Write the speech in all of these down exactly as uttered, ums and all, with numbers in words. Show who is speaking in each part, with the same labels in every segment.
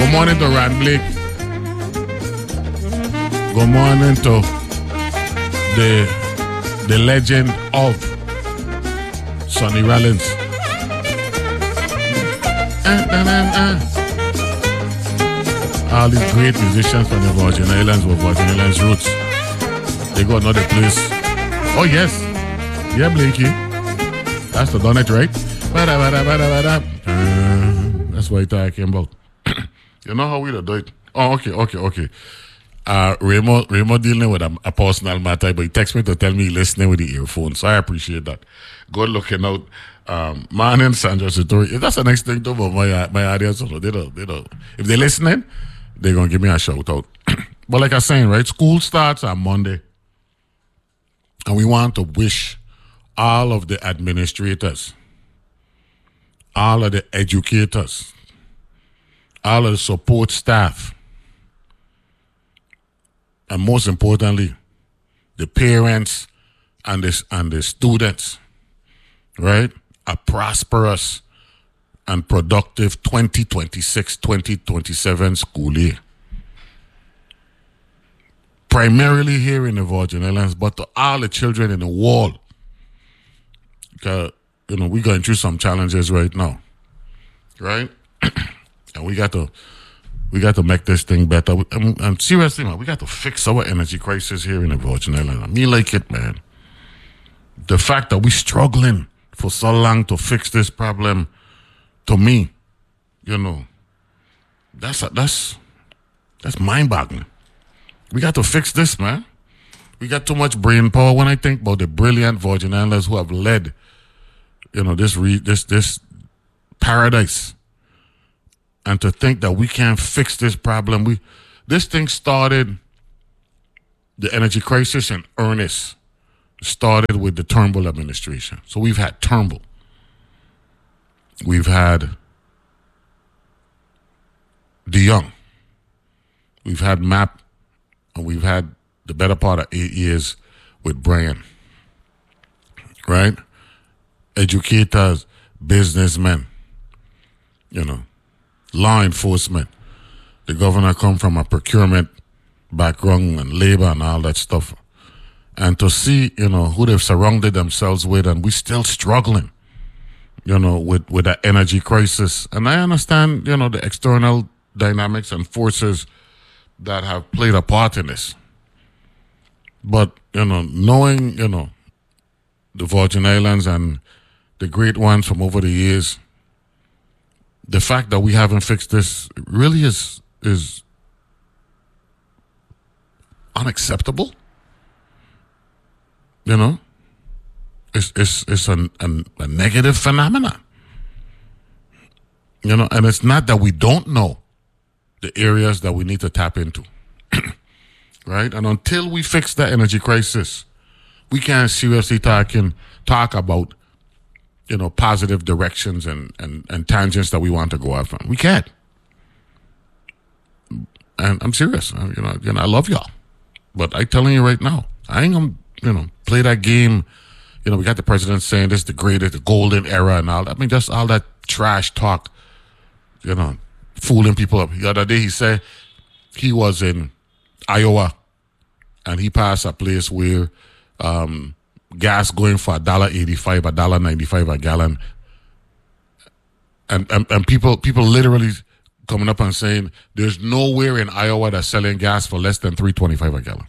Speaker 1: Good morning to Rand Blake. Good morning to the the legend of Sonny Rollins. Uh, uh, uh, uh. All these great musicians from the Virgin Islands with Virgin Islands roots. They got another place. Oh yes, yeah, Blinky. That's the done it right. Bada, bada, bada, bada. Uh, that's what I'm talking about. You know how we do it? Oh, okay, okay, okay. Uh, Raymond, Raymond dealing with a, a personal matter, but he texted me to tell me he's listening with the earphones. So I appreciate that. Good looking out. Um, man and Sandra Satori. That's the next thing to my my audience. They don't, they don't. If they're listening, they're gonna give me a shout out. But like I was saying, right? School starts on Monday, and we want to wish all of the administrators, all of the educators, all of the support staff, and most importantly, the parents and the, and the students, right? A prosperous and productive twenty twenty-six twenty twenty-seven school year. Primarily here in the Virgin Islands, but to all the children in the world. Because, you know, we're going through some challenges right now, right? And we got to we got to make this thing better. And, and seriously, man, we got to fix our energy crisis here in the Virgin Islands. I mean, like it, man. The fact that we're struggling for so long to fix this problem, to me, you know, that's that's that's mind-boggling. We got to fix this, man. We got too much brain power. When I think about the brilliant Virgin Islanders who have led, you know, this re- this this paradise, and to think that we can't fix this problem, we this thing started, the energy crisis in earnest started with the Turnbull administration. So we've had Turnbull, we've had DeYoung, we've had MAP, and we've had the better part of eight years with Brian, right? Educators, businessmen, you know, law enforcement. The governor come from a procurement background and labor and all that stuff. And to see, you know, who they've surrounded themselves with, and we're still struggling, you know, with, with that energy crisis. And I understand, you know, the external dynamics and forces that have played a part in this. But, you know, knowing, you know, the Virgin Islands and the great ones from over the years, the fact that we haven't fixed this really is is unacceptable. You know, it's it's it's a, a, a negative phenomenon. You know, and it's not that we don't know the areas that we need to tap into, right? And until we fix the energy crisis, we can't seriously talk in, talk about, you know, positive directions and, and, and tangents that we want to go after. We can't. And I'm serious. You know, you know, I love y'all, but I'm telling you right now, I ain't gonna, you know, play that game. You know, we got the president saying this is the greatest, the golden era and all that. I mean, just all that trash talk, you know, fooling people up. The other day he said he was in Iowa and he passed a place where um, gas going for a dollar eighty-five, a dollar ninety-five a gallon, and, and and people people literally coming up and saying there's nowhere in Iowa that's selling gas for less than three twenty-five a gallon.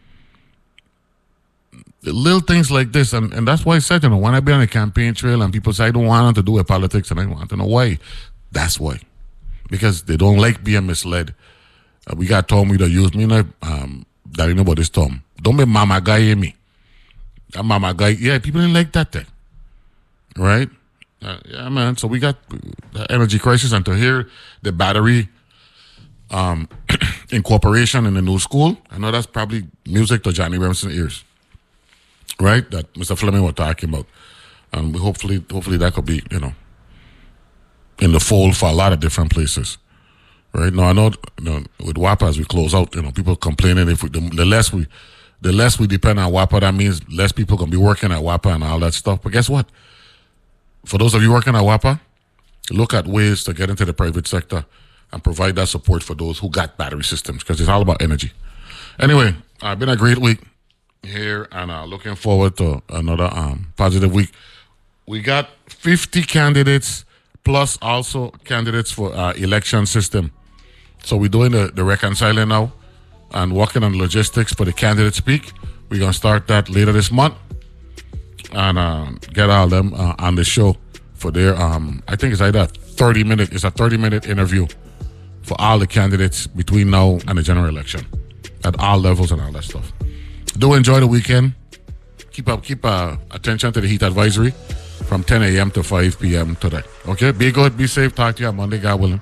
Speaker 1: The little things like this, and, and that's why I said, you know, when I be on a campaign trail and people say I don't want to do with politics, and I want to know why. That's why. Because they don't like being misled. Uh, we got Tom that use me, you know, um, that you know about this Tom. Don't be mama guy in me. That mama guy, yeah, people didn't like that thing. Right? Uh, yeah, man. So we got the energy crisis, and to hear the battery um, incorporation in the new school, I know that's probably music to Johnny Remsen's ears. Right? That Mister Fleming was talking about. And we hopefully, hopefully that could be, you know, in the fold for a lot of different places, right? Now I know, you know with W A P A as we close out, you know, people complaining if we, the, the less we, the less we depend on W A P A, that means less people can be working at W A P A and all that stuff. But guess what? For those of you working at W A P A, look at ways to get into the private sector and provide that support for those who got battery systems, because it's all about energy. Anyway, uh, it's been a great week here, and uh, looking forward to another um, positive week. We got fifty candidates plus also candidates for uh, election system. So we're doing the, the reconciling now and working on logistics for the candidate speak. We're going to start that later this month and uh, get all of them uh, on the show for their, um, I think it's either a thirty minute, it's a thirty minute interview for all the candidates between now and the general election at all levels and all that stuff. Do enjoy the weekend. Keep up, keep uh, attention to the heat advisory from ten a.m. to five p.m. today. Okay, be good, be safe. Talk to you on Monday, God willing.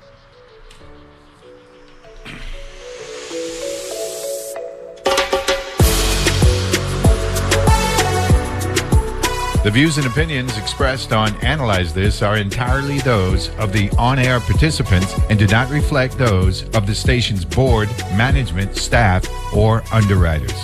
Speaker 2: The views and opinions expressed on Analyze This are entirely those of the on-air participants and do not reflect those of the station's board, management, staff, or underwriters.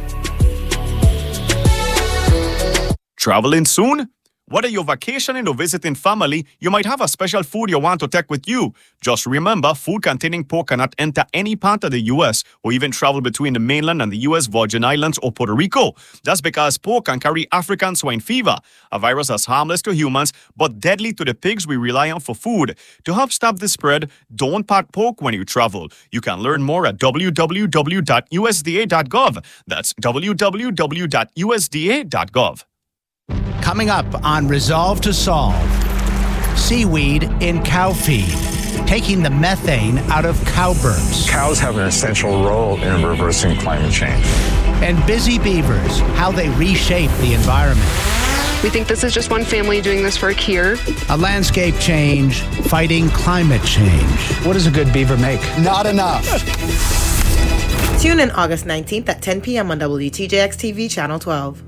Speaker 3: Traveling soon? Whether you're vacationing or visiting family, you might have a special food you want to take with you. Just remember, food containing pork cannot enter any part of the U S or even travel between the mainland and the U S Virgin Islands or Puerto Rico. That's because pork can carry African swine fever, a virus that's harmless to humans but deadly to the pigs we rely on for food. To help stop the spread, don't pack pork when you travel. You can learn more at w w w dot u s d a dot gov. That's w w w dot u s d a dot gov.
Speaker 4: Coming up on Resolve to Solve, seaweed in cow feed, taking the methane out of cow burps.
Speaker 5: Cows have an essential role in reversing climate change.
Speaker 4: And busy beavers, how they reshape the environment.
Speaker 6: We think this is just one family doing this for a cure.
Speaker 4: A landscape change, fighting climate change.
Speaker 7: What does a good beaver make?
Speaker 4: Not enough.
Speaker 8: Tune in August nineteenth at ten p.m. on W T J X T V Channel twelve.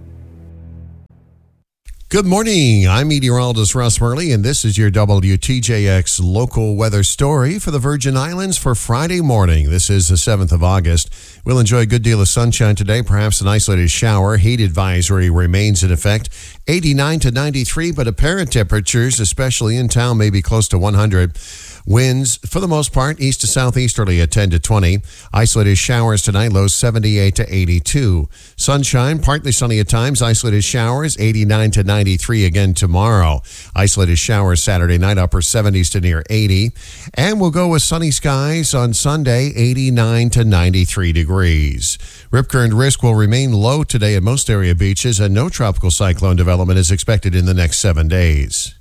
Speaker 9: Good morning. I'm meteorologist Russ Murley, and this is your W T J X local weather story for the Virgin Islands for Friday morning. This is the seventh of August. We'll enjoy a good deal of sunshine today, perhaps an isolated shower. Heat advisory remains in effect. eighty-nine to ninety-three, but apparent temperatures, especially in town, may be close to one hundred. Winds, for the most part, east to southeasterly at ten to twenty. Isolated showers tonight, lows seventy-eight to eighty-two. Sunshine, partly sunny at times. Isolated showers, eighty-nine to ninety-three again tomorrow. Isolated showers Saturday night, upper seventies to near eighty. And we'll go with sunny skies on Sunday, eighty-nine to ninety-three degrees. Rip current risk will remain low today at most area beaches, and no tropical cyclone development is expected in the next seven days.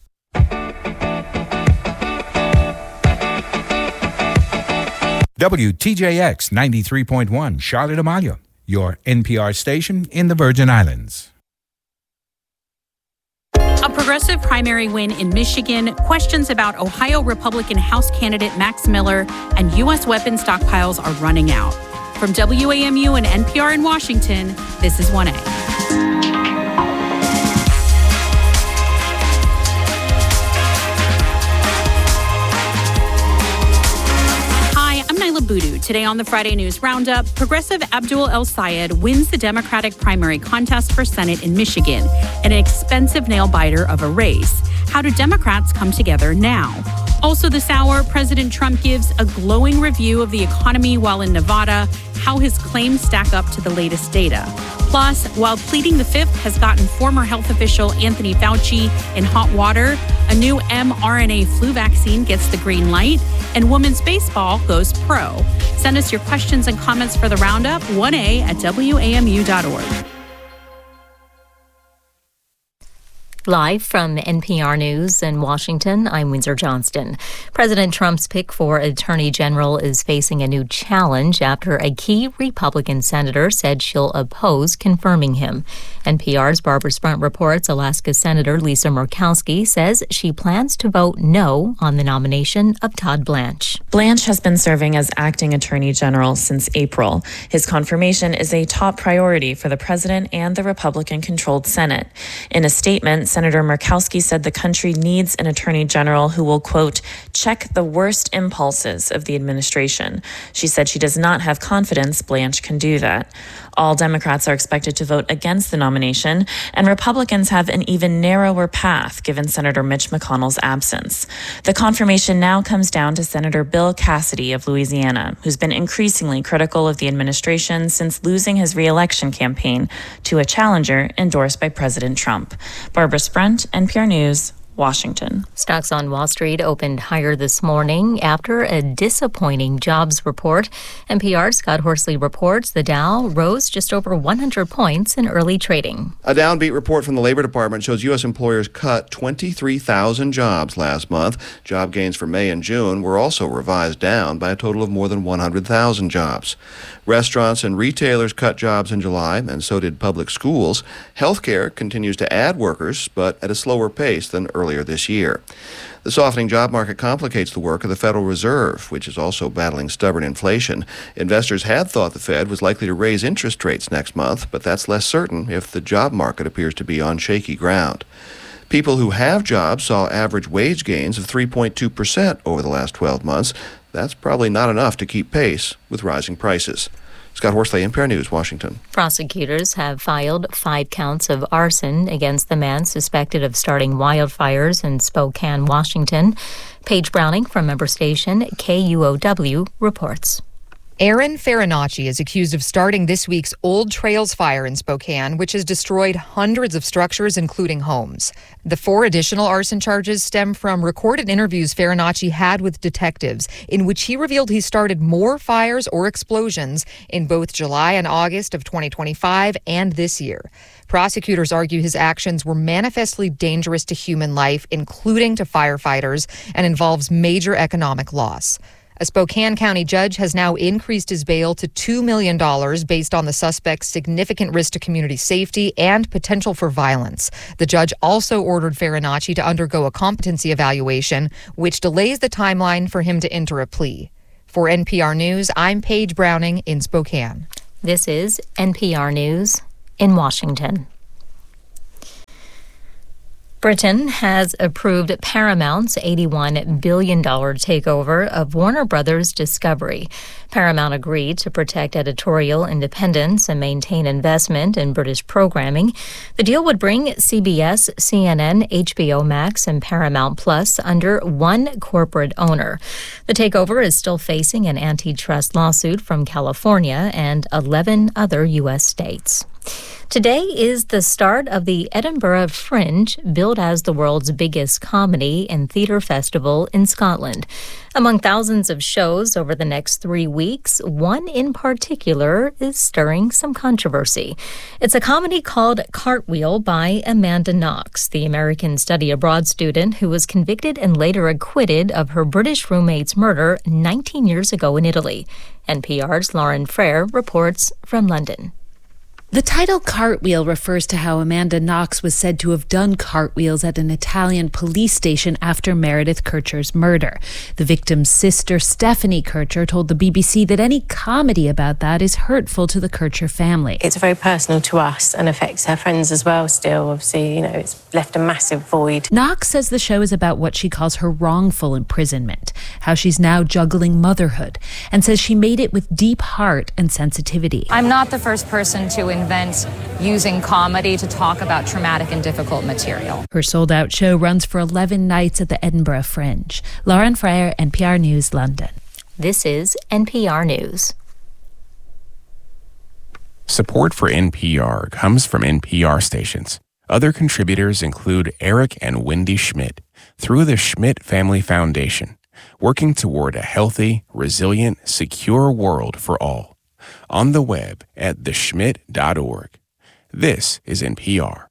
Speaker 2: W T J X ninety-three point one, Charlotte Amalia, your N P R station in the Virgin Islands.
Speaker 10: A progressive primary win in Michigan, questions about Ohio Republican House candidate Max Miller, and U S weapons stockpiles are running out. From W A M U and N P R in Washington, this is one A. Budu. Today on the Friday News Roundup, progressive Abdul El Sayed wins the Democratic primary contest for Senate in Michigan, an expensive nail-biter of a race. How do Democrats come together now? Also this hour, President Trump gives a glowing review of the economy while in Nevada, how his claims stack up to the latest data. Plus, while pleading the fifth has gotten former health official Anthony Fauci in hot water, a new mRNA flu vaccine gets the green light, and women's baseball goes pro. Send us your questions and comments for the Roundup, one A at W A M U dot org.
Speaker 11: Live from N P R News in Washington, I'm Windsor Johnston. President Trump's pick for Attorney General is facing a new challenge after a key Republican senator said she'll oppose confirming him. N P R's Barbara Spunt reports Alaska Senator Lisa Murkowski says she plans to vote no on the nomination of Todd Blanche.
Speaker 12: Blanche has been serving as acting Attorney General since April. His confirmation is a top priority for the president and the Republican-controlled Senate. In a statement, Senator Murkowski said the country needs an attorney general who will, quote, check the worst impulses of the administration. She said she does not have confidence Blanche can do that. All Democrats are expected to vote against the nomination, and Republicans have an even narrower path given Senator Mitch McConnell's absence. The confirmation now comes down to Senator Bill Cassidy of Louisiana, who's been increasingly critical of the administration since losing his re-election campaign to a challenger endorsed by President Trump. Barbara Sprent, N P R News, Washington.
Speaker 11: Stocks on Wall Street opened higher this morning after a disappointing jobs report. N P R's Scott Horsley reports the Dow rose just over one hundred points in early trading.
Speaker 7: A downbeat report from the Labor Department shows U S employers cut twenty-three thousand jobs last month. Job gains for May and June were also revised down by a total of more than one hundred thousand jobs. Restaurants and retailers cut jobs in July, and so did public schools. Healthcare continues to add workers, but at a slower pace than earlier this year. The softening job market complicates the work of the Federal Reserve, which is also battling stubborn inflation. Investors had thought the Fed was likely to raise interest rates next month, but that's less certain if the job market appears to be on shaky ground. People who have jobs saw average wage gains of three point two percent over the last twelve months. That's probably not enough to keep pace with rising prices. Scott Horsley, N P R News, Washington.
Speaker 11: Prosecutors have filed five counts of arson against the man suspected of starting wildfires in Spokane, Washington. Paige Browning from member station K U O W reports.
Speaker 13: Aaron Farinacci is accused of starting this week's Old Trails fire in Spokane, which has destroyed hundreds of structures, including homes. The four additional arson charges stem from recorded interviews Farinacci had with detectives, in which he revealed he started more fires or explosions in both July and August of twenty twenty-five and this year. Prosecutors argue his actions were manifestly dangerous to human life, including to firefighters, and involves major economic loss. A Spokane County judge has now increased his bail to two million dollars based on the suspect's significant risk to community safety and potential for violence. The judge also ordered Farinacci to undergo a competency evaluation, which delays the timeline for him to enter a plea. For N P R News, I'm Paige Browning in Spokane.
Speaker 11: This is N P R News in Washington. Britain has approved Paramount's eighty-one billion dollars takeover of Warner Brothers Discovery. Paramount agreed to protect editorial independence and maintain investment in British programming. The deal would bring C B S, C N N, H B O Max, and Paramount Plus under one corporate owner. The takeover is still facing an antitrust lawsuit from California and eleven other U S states. Today is the start of the Edinburgh Fringe, billed as the world's biggest comedy and theatre festival in Scotland. Among thousands of shows over the next three weeks, one in particular is stirring some controversy. It's a comedy called Cartwheel by Amanda Knox, the American study abroad student who was convicted and later acquitted of her British roommate's murder nineteen years ago in Italy. N P R's Lauren Frere reports from London.
Speaker 14: The title Cartwheel refers to how Amanda Knox was said to have done cartwheels at an Italian police station after Meredith Kercher's murder. The victim's sister, Stephanie Kercher, told the B B C that any comedy about that is hurtful to the Kercher family.
Speaker 15: It's very personal to us and affects her friends as well still. Obviously, you know, it's left a massive void.
Speaker 14: Knox says the show is about what she calls her wrongful imprisonment, how she's now juggling motherhood, and says she made it with deep heart and sensitivity.
Speaker 16: I'm not the first person to invent using comedy to talk about traumatic and difficult material.
Speaker 14: Her sold-out show runs for eleven nights at the Edinburgh Fringe. Lauren Frere, N P R News, London.
Speaker 11: This is N P R News.
Speaker 17: Support for N P R comes from N P R stations. Other contributors include Eric and Wendy Schmidt through the Schmidt Family Foundation, working toward a healthy, resilient, secure world for all. On the web at the schmidt dot org. This is N P R.